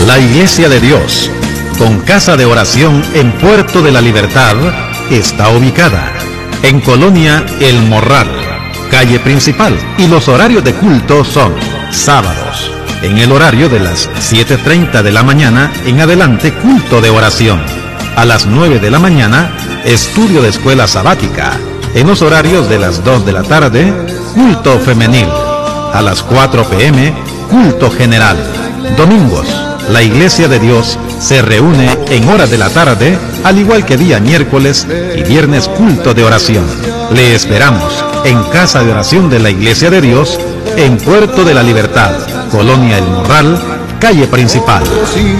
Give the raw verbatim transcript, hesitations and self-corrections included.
La Iglesia de Dios, con casa de oración en Puerto de la Libertad, está ubicada en Colonia El Morral, calle principal, y los horarios de culto son sábados, en el horario de las siete treinta de la mañana en adelante, culto de oración. A las nueve de la mañana, estudio de escuela sabática. En los horarios de las dos de la tarde, culto femenil. A las cuatro pe eme, culto general. Domingos, la Iglesia de Dios se reúne en horas de la tarde, al igual que día miércoles y viernes, culto de oración. Le esperamos en Casa de Oración de la Iglesia de Dios, en Puerto de la Libertad, Colonia El Morral, calle principal.